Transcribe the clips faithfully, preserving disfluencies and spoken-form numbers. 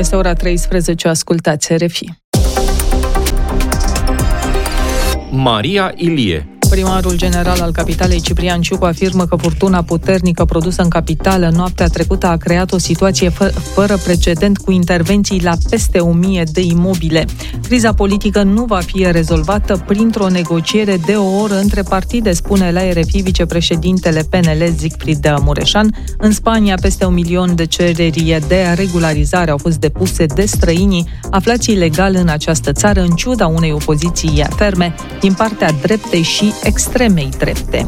Este ora treisprezece, ascultați R F I. Maria Ilie. Primarul general al capitalei, Ciprian Ciucu, afirmă că furtuna puternică produsă în capitală noaptea trecută a creat o situație fă- fără precedent cu intervenții la peste o mie de imobile. Criza politică nu va fi rezolvată printr-o negociere de o oră între partide, spune la R F I vicepreședintele P N L Siegfried Mureșan. În Spania, peste un milion de cereri de regularizare au fost depuse de străinii aflați ilegal în această țară, în ciuda unei opoziții ferme din partea dreptei și extremei drepte.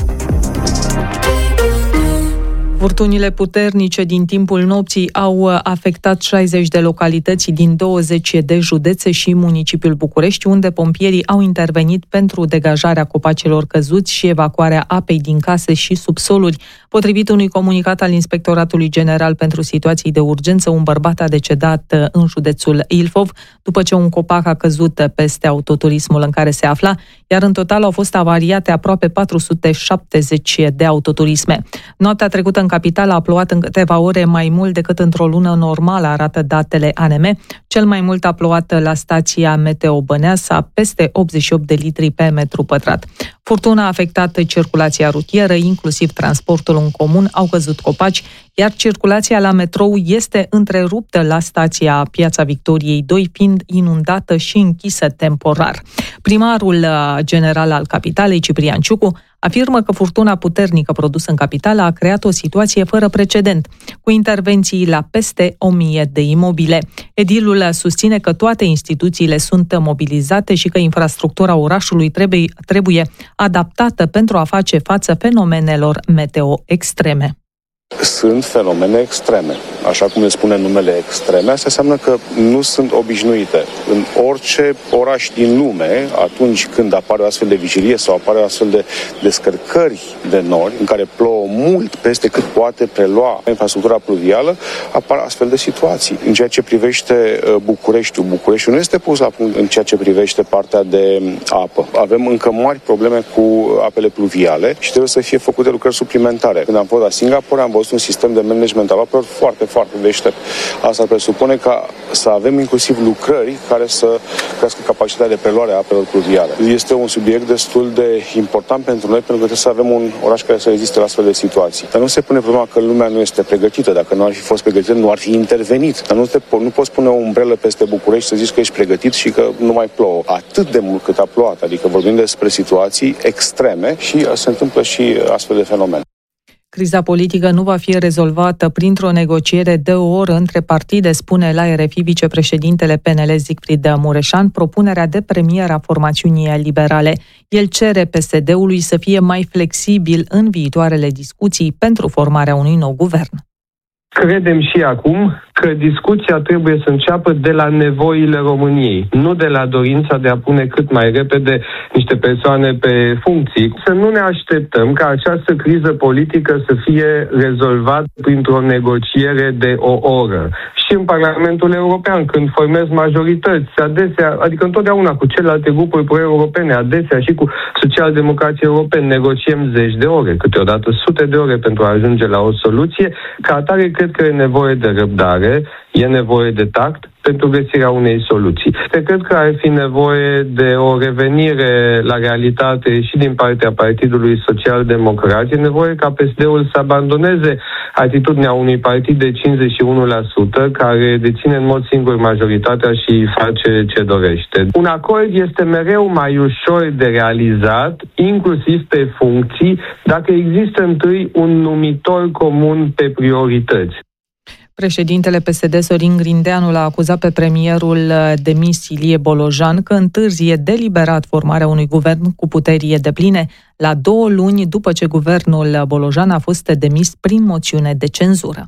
Furtunile puternice din timpul nopții au afectat șaizeci de localități din douăzeci de județe și municipiul București, unde pompierii au intervenit pentru degajarea copacilor căzuți și evacuarea apei din case și subsoluri. Potrivit unui comunicat al Inspectoratului General pentru Situații de Urgență, un bărbat a decedat în județul Ilfov după ce un copac a căzut peste autoturismul în care se afla, iar în total au fost avariate aproape patru sute șaptezeci de autoturisme. Noaptea trecută în capitală a plouat în câteva ore mai mult decât într-o lună normală, arată datele A N M. Cel mai mult a plouat la stația Meteo Băneasa, peste optzeci și opt de litri pe metru pătrat. Furtuna a afectat circulația rutieră, inclusiv transportul în comun, au căzut copaci, iar circulația la metrou este întreruptă la stația Piața Victoriei doi, fiind inundată și închisă temporar. Primarul general al capitalei, Ciprian Ciucu, afirmă că furtuna puternică produsă în capitală a creat o situație fără precedent, cu intervenții la peste o mie de imobile. Edilul susține că toate instituțiile sunt mobilizate și că infrastructura orașului trebuie, trebuie adaptată pentru a face față fenomenelor meteo extreme. Sunt fenomene extreme. Așa cum le spune numele extreme, asta înseamnă că nu sunt obișnuite. În orice oraș din lume, atunci când apare o astfel de vigilie sau apare o astfel de descărcări de nori, în care plouă mult peste cât poate prelua infrastructura pluvială, apar astfel de situații. În ceea ce privește Bucureștiul, Bucureștiul nu este pus la punct în ceea ce privește partea de apă. Avem încă mari probleme cu apele pluviale și trebuie să fie făcute lucrări suplimentare. Când am fost la Singapore, am văzut un sistem de management al apelor foarte, foarte deștept. Asta presupune ca să avem inclusiv lucrări care să crească capacitatea de preluare a apelor pluviale. Este un subiect destul de important pentru noi, pentru că trebuie să avem un oraș care să reziste la astfel de situații. Dar nu se pune problema că lumea nu este pregătită. Dacă nu ar fi fost pregătită, nu ar fi intervenit. Dar nu, te, nu poți pune o umbrelă peste București să zici că ești pregătit și că nu mai plouă. Atât de mult cât a plouat. Adică vorbim despre situații extreme și se întâmplă și astfel de fenomene. Criza politică nu va fi rezolvată printr-o negociere de o oră între partide, spune la R F I vicepreședintele P N L Siegfried Mureșan, propunerea de premier a formațiunii liberale. El cere P S D-ului să fie mai flexibil în viitoarele discuții pentru formarea unui nou guvern. Credem și acum că discuția trebuie să înceapă de la nevoile României, nu de la dorința de a pune cât mai repede niște persoane pe funcții. Să nu ne așteptăm ca această criză politică să fie rezolvată printr-o negociere de o oră. Și în Parlamentul European, când formez majorități, adesea, adică întotdeauna cu celelalte grupuri pro-europene, adesea și cu socialdemocrații europeni, negociem zeci de ore, câteodată sute de ore pentru a ajunge la o soluție. Ca atare, cred că e nevoie de răbdare, e nevoie de tact pentru găsirea unei soluții. Cred că ar fi nevoie de o revenire la realitate și din partea Partidului Social-Democrat. E nevoie ca P S D-ul să abandoneze atitudinea unui partid de cincizeci și unu la sută care deține în mod singur majoritatea și face ce dorește. Un acord este mereu mai ușor de realizat, inclusiv pe funcții, dacă există întâi un numitor comun pe priorități. Președintele P S D, Sorin Grindeanu, l-a acuzat pe premierul demis Ilie Bolojan că întârzie deliberat formarea unui guvern cu puteri depline la două luni după ce guvernul Bolojan a fost demis prin moțiune de cenzură.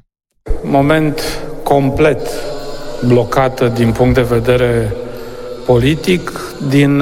Moment complet blocat din punct de vedere politic din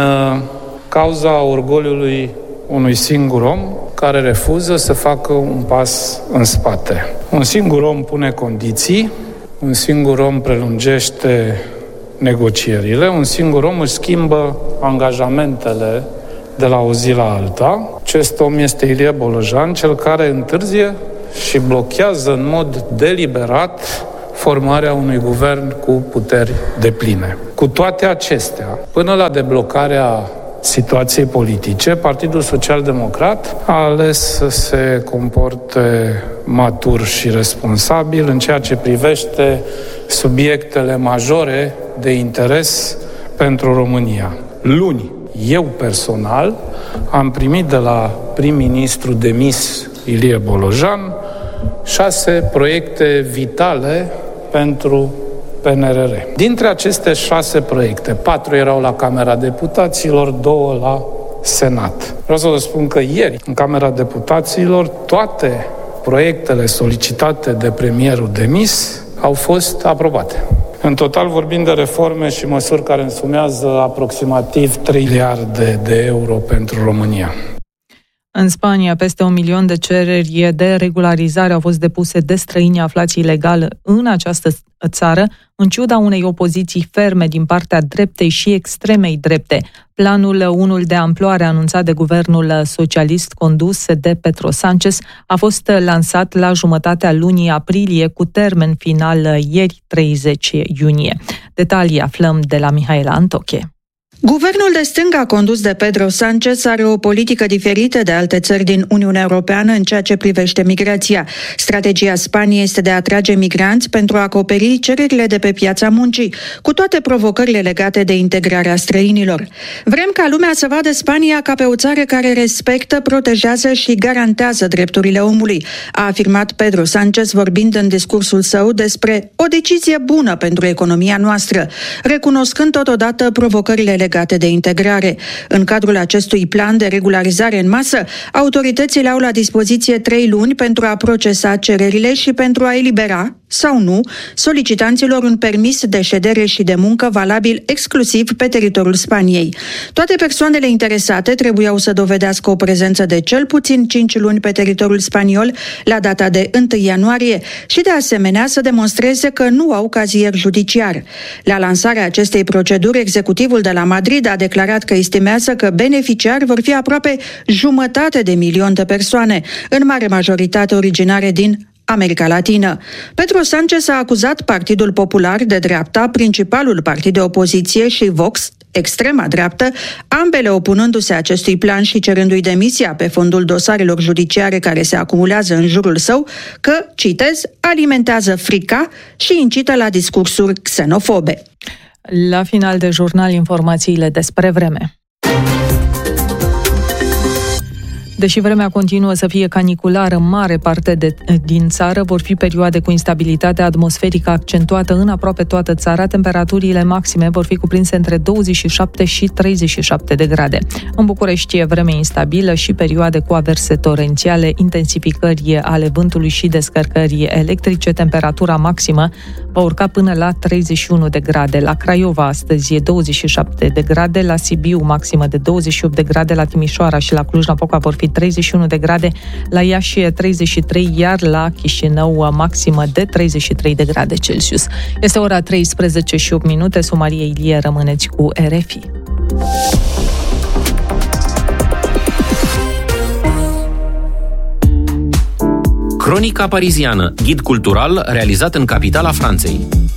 cauza orgoliului unui singur om care refuză să facă un pas în spate. Un singur om pune condiții, un singur om prelungește negocierile, un singur om își schimbă angajamentele de la o zi la alta. Acest om este Ilie Bolojan, cel care întârzie și blochează în mod deliberat formarea unui guvern cu puteri depline. Cu toate acestea, până la deblocarea situației politice, Partidul Social-Democrat a ales să se comporte matur și responsabil în ceea ce privește subiectele majore de interes pentru România. Luni, eu personal am primit de la prim-ministru demis Ilie Bolojan șase proiecte vitale pentru P N R R. Dintre aceste șase proiecte, patru erau la Camera Deputaților, două la Senat. Vreau să vă spun că ieri, în Camera Deputaților, toate proiectele solicitate de premierul demis au fost aprobate. În total vorbim de reforme și măsuri care însumează aproximativ trei miliarde de euro pentru România. În Spania, peste un milion de cereri de regularizare au fost depuse de străini aflați ilegal în această țară, în ciuda unei opoziții ferme din partea dreptei și extremei drepte. Planul, unul de amploare anunțat de guvernul socialist condus de Pedro Sánchez, a fost lansat la jumătatea lunii aprilie, cu termen final ieri, treizeci iunie. Detalii aflăm de la Mihaela Antoche. Guvernul de stânga condus de Pedro Sánchez are o politică diferită de alte țări din Uniunea Europeană în ceea ce privește migrația. Strategia Spaniei este de a atrage migranți pentru a acoperi cererile de pe piața muncii, cu toate provocările legate de integrarea străinilor. Vrem ca lumea să vadă Spania ca pe o țară care respectă, protejează și garantează drepturile omului, a afirmat Pedro Sánchez vorbind în discursul său despre o decizie bună pentru economia noastră, recunoscând totodată provocările legate de integrare. În cadrul acestui plan de regularizare în masă, autoritățile au la dispoziție trei luni pentru a procesa cererile și pentru a elibera, sau nu, solicitanților un permis de ședere și de muncă valabil exclusiv pe teritoriul Spaniei. Toate persoanele interesate trebuiau să dovedească o prezență de cel puțin cinci luni pe teritoriul spaniol la data de întâi ianuarie și de asemenea să demonstreze că nu au cazier judiciar. La lansarea acestei proceduri, executivul de la Madrid a declarat că estimează că beneficiari vor fi aproape jumătate de milion de persoane, în mare majoritate originare din America Latină. Pedro Sánchez a acuzat Partidul Popular de dreapta, principalul partid de opoziție, și Vox, extrema dreaptă, ambele opunându-se acestui plan și cerându-i demisia pe fondul dosarelor judiciare care se acumulează în jurul său, că, citez, alimentează frica și incită la discursuri xenofobe. La final de jurnal, informațiile despre vreme. Deși vremea continuă să fie caniculară în mare parte de, din țară, vor fi perioade cu instabilitate atmosferică accentuată în aproape toată țara. Temperaturile maxime vor fi cuprinse între douăzeci și șapte și treizeci și șapte de grade. În București e vreme instabilă și perioade cu averse torențiale, intensificări ale vântului și descărcări electrice. Temperatura maximă va urca până la treizeci și unu de grade. La Craiova astăzi e douăzeci și șapte de grade, la Sibiu maximă de douăzeci și opt de grade, la Timișoara și la Cluj-Napoca vor fi treizeci și unu de grade, la Iași treizeci și trei, iar la Chișinău maximă de treizeci și trei de grade Celsius. Este ora treisprezece și opt minute, sunt Maria Ilie, rămâneți cu R F I. Cronica pariziană, ghid cultural realizat în capitala Franței.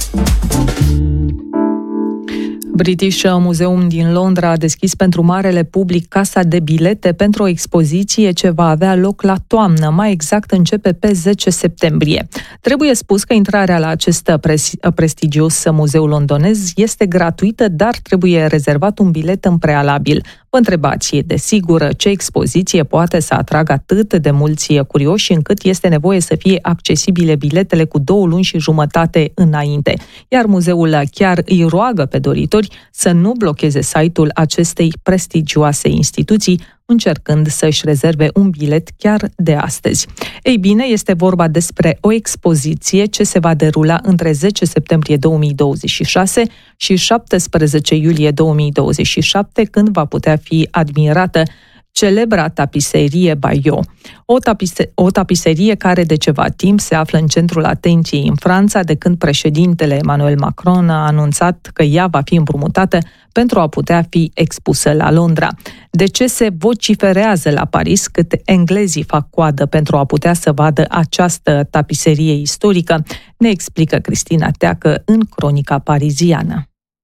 British Museum din Londra a deschis pentru marele public casa de bilete pentru o expoziție ce va avea loc la toamnă, mai exact începe pe zece septembrie. Trebuie spus că intrarea la acest prestigios muzeu londonez este gratuită, dar trebuie rezervat un bilet în prealabil. Vă întrebați, desigur, ce expoziție poate să atragă atât de mulți curioși încât este nevoie să fie accesibile biletele cu două luni și jumătate înainte. Iar muzeul chiar îi roagă pe doritori să nu blocheze site-ul acestei prestigioase instituții, încercând să-și rezerve un bilet chiar de astăzi. Ei bine, este vorba despre o expoziție ce se va derula între zece septembrie două mii douăzeci și șase și șaptesprezece iulie două mii douăzeci și șapte, când va putea fi admirată celebra tapiserie Bayeux. O, tapise- o tapiserie care de ceva timp se află în centrul atenției în Franța, de când președintele Emmanuel Macron a anunțat că ea va fi împrumutată pentru a putea fi expusă la Londra. De ce se vociferează la Paris cât englezii fac coadă pentru a putea să vadă această tapiserie istorică? Ne explică Cristina Teacă în Cronica Pariziană.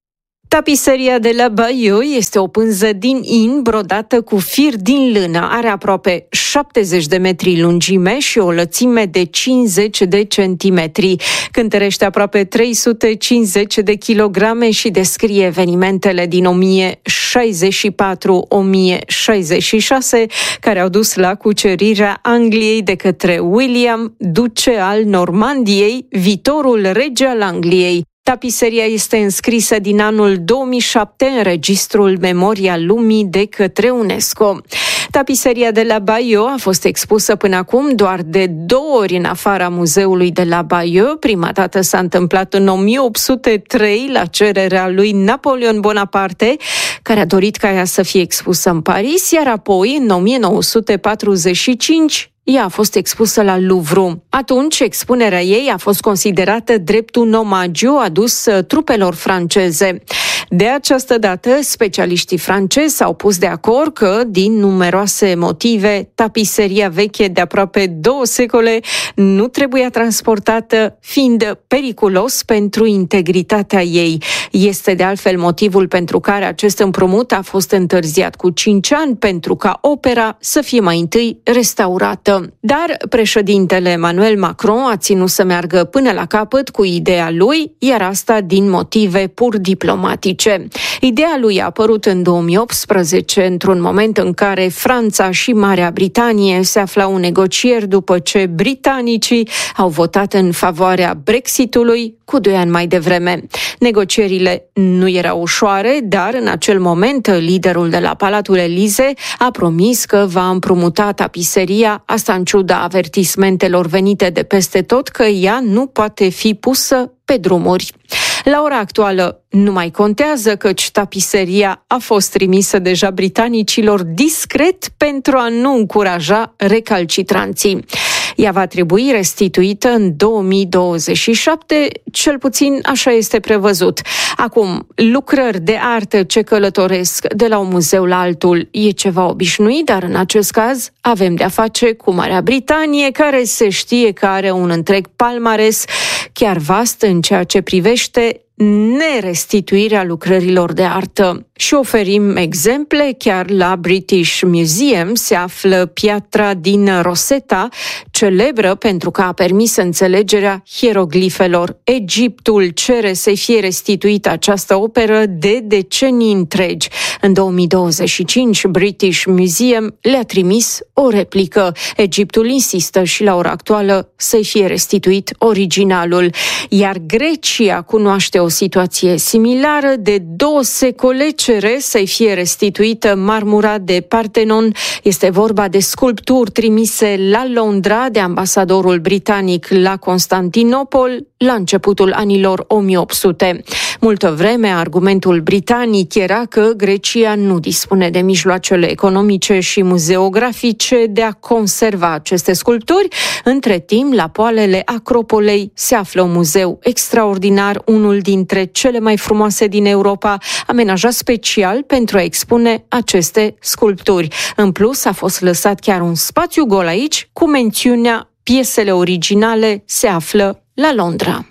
Tapiseria de la Bayeux este o pânză din in brodată cu fir din lână. Are aproape șaptezeci de metri lungime și o lățime de cincizeci de centimetri. Cântărește aproape trei sute cincizeci de kilograme și descrie evenimentele din o mie șaizeci și patru - o mie șaizeci și șase, care au dus la cucerirea Angliei de către William, duce al Normandiei, viitorul rege al Angliei. Tapiseria este înscrisă din anul două mii șapte în Registrul Memoria Lumii de către UNESCO. Tapiseria de la Bayeux a fost expusă până acum doar de două ori în afara muzeului de la Bayeux. Prima dată s-a întâmplat în o mie opt sute trei la cererea lui Napoleon Bonaparte, care a dorit ca ea să fie expusă în Paris, iar apoi, în o mie nouă sute patruzeci și cinci, ea a fost expusă la Louvre. Atunci, expunerea ei a fost considerată drept un omagiu adus trupelor franceze. De această dată, specialiștii francezi s-au pus de acord că, din numeroase motive, tapiseria veche de aproape două secole nu trebuia transportată, fiind periculos pentru integritatea ei. Este de altfel motivul pentru care acest împrumut a fost întârziat cu cinci ani, pentru ca opera să fie mai întâi restaurată. Dar președintele Emmanuel Macron a ținut să meargă până la capăt cu ideea lui, iar asta din motive pur diplomatice. Ideea lui a apărut în două mii optsprezece, într-un moment în care Franța și Marea Britanie se aflau în negocieri după ce britanicii au votat în favoarea Brexitului cu doi ani mai devreme. Negocierile nu erau ușoare, dar în acel moment liderul de la Palatul Elize a promis că va împrumuta tapiseria, asta în ciuda avertismentelor venite de peste tot că ea nu poate fi pusă pe drumuri. La ora actuală nu mai contează, căci tapiseria a fost trimisă deja britanicilor discret pentru a nu încuraja recalcitranții. Ea va trebui restituită în două mii douăzeci și șapte, cel puțin așa este prevăzut. Acum, lucrări de artă ce călătoresc de la un muzeu la altul e ceva obișnuit, dar în acest caz avem de-a face cu Marea Britanie, care se știe că are un întreg palmares chiar vast în ceea ce privește nerestituirea lucrărilor de artă. Și oferim exemple, chiar la British Museum se află piatra din Rosetta, celebră pentru că a permis înțelegerea hieroglifelor. Egiptul cere să fie restituită această operă de decenii întregi. În două mii douăzeci și cinci, British Museum le-a trimis o replică. Egiptul insistă și la ora actuală să-i fie restituit originalul. Iar Grecia cunoaște o situație similară. De două secole cere să-i fie restituită marmura de Parthenon. Este vorba de sculpturi trimise la Londra de ambasadorul britanic la Constantinopol la începutul anilor o mie opt sute. Multă vreme, argumentul britanic era că Grecia nu dispune de mijloacele economice și muzeografice de a conserva aceste sculpturi. Între timp, la poalele Acropolei se află un muzeu extraordinar, unul dintre cele mai frumoase din Europa, amenajat special pentru a expune aceste sculpturi. În plus, a fost lăsat chiar un spațiu gol aici, cu mențiunea: piesele originale se află la Londra.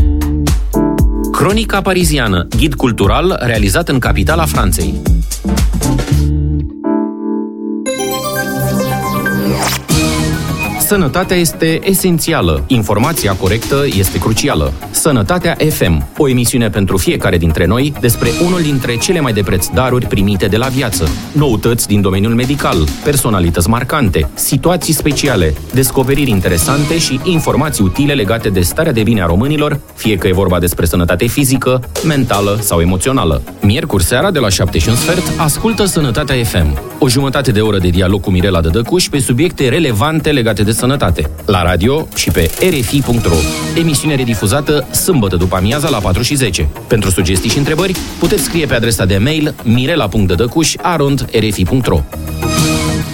Cronica Pariziană, ghid cultural realizat în capitala Franței. Sănătatea este esențială. Informația corectă este crucială. Sănătatea F M, o emisiune pentru fiecare dintre noi despre unul dintre cele mai de preț daruri primite de la viață. Noutăți din domeniul medical, personalități marcante, situații speciale, descoperiri interesante și informații utile legate de starea de bine a românilor, fie că e vorba despre sănătate fizică, mentală sau emoțională. Miercuri seara de la șapte și un sfert, ascultă Sănătatea F M. O jumătate de oră de dialog cu Mirela Dădăcuș pe subiecte relevante legate de sănătate. La radio și pe r f i punct r o. Emisiune redifuzată sâmbătă după amiaza la patru și zece. Pentru sugestii și întrebări, puteți scrie pe adresa de mail mirela punct dădăcuș arond r f i punct r o.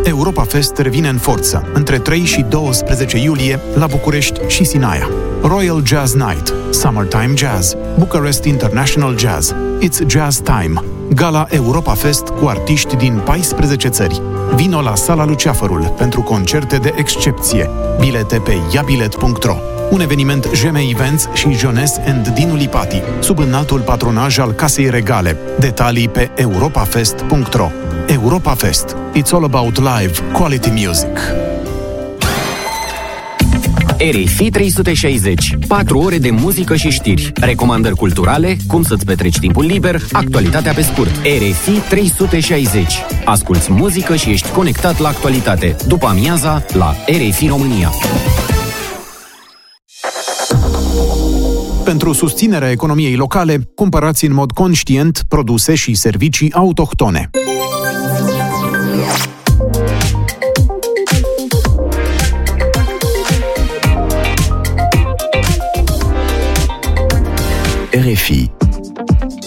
Europa Fest revine în forță, între trei și douăsprezece iulie, la București și Sinaia. Royal Jazz Night, Summertime Jazz, Bucharest International Jazz, It's Jazz Time, Gala Europa Fest cu artiști din paisprezece țări. Vino la Sala Luceafărul pentru concerte de excepție. Bilete pe iabilet punct ro. Un eveniment J M Events și Jones and Dinu Lipati, sub înaltul patronaj al Casei Regale. Detalii pe europafest punct ro. Europa Fest. It's all about live quality music. R F I trei sute șaizeci. patru ore de muzică și știri. Recomandări culturale, cum să-ți petreci timpul liber, actualitatea pe scurt. R F I trei sute șaizeci. Asculți muzică și ești conectat la actualitate. După amiaza, la R F I România. Pentru susținerea economiei locale, cumpărați în mod conștient produse și servicii autohtone.